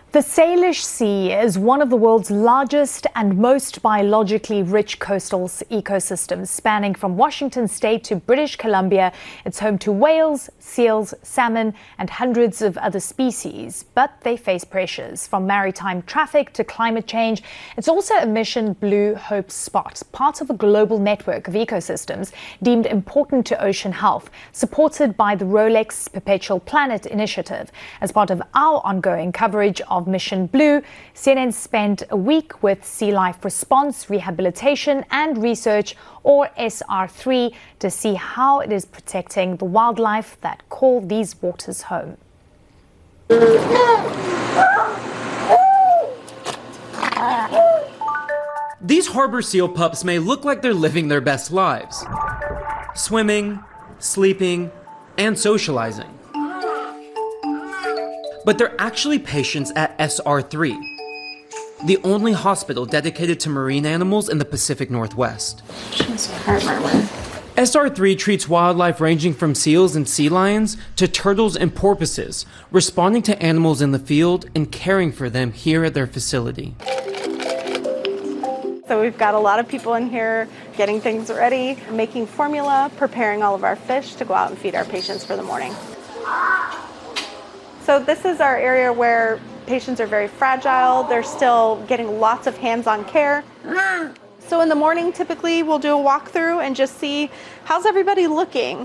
The Salish Sea is one of the world's largest and most biologically rich coastal ecosystems, spanning from Washington state to British Columbia. It's home to whales, seals, salmon, and hundreds of other species. But they face pressures from maritime traffic to climate change. It's also a Mission Blue Hope spot, part of a global network of ecosystems deemed important to ocean health, supported by the Rolex Perpetual Planet initiative. As part of our ongoing coverage of Mission Blue, CNN spent a week with Sea Life Response, Rehabilitation and Research, or SR3, to see how it is protecting the wildlife that call these waters home. These harbor seal pups may look like they're living their best lives, swimming, sleeping, and socializing. But they're actually patients at SR3, the only hospital dedicated to marine animals in the Pacific Northwest. SR3 treats wildlife ranging from seals and sea lions to turtles and porpoises, responding to animals in the field and caring for them here at their facility. So we've got a lot of people in here getting things ready, making formula, preparing all of our fish to go out and feed our patients for the morning. So this is our area where patients are very fragile. They're still getting lots of hands-on care. So in the morning, typically, we'll do a walkthrough and just see, how's everybody looking?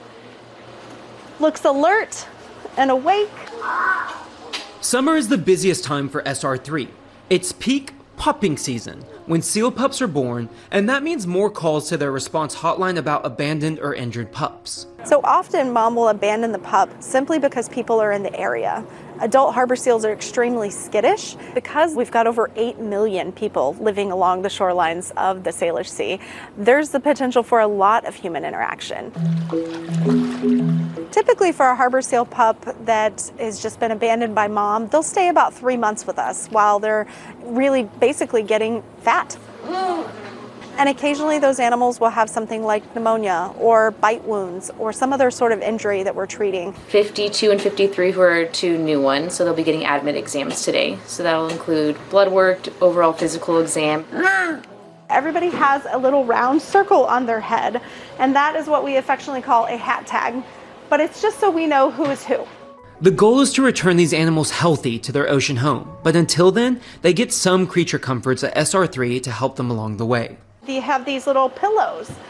Looks alert and awake. Summer is the busiest time for SR3. It's peak pupping season, when seal pups are born, and that means more calls to their response hotline about abandoned or injured pups. So often mom will abandon the pup simply because people are in the area. Adult harbor seals are extremely skittish because we've got over 8 million people living along the shorelines of the Salish Sea. There's the potential for a lot of human interaction. Typically for a harbor seal pup that has just been abandoned by mom, they'll stay about 3 months with us while they're really basically getting fat. And occasionally those animals will have something like pneumonia or bite wounds or some other sort of injury that we're treating. 52 and 53 who are two new ones, so they'll be getting admit exams today. So that'll include blood work, overall physical exam. Everybody has a little round circle on their head, and that is what we affectionately call a hat tag. But it's just so we know who is who. The goal is to return these animals healthy to their ocean home, but until then, they get some creature comforts at SR3 to help them along the way. You have these little pillows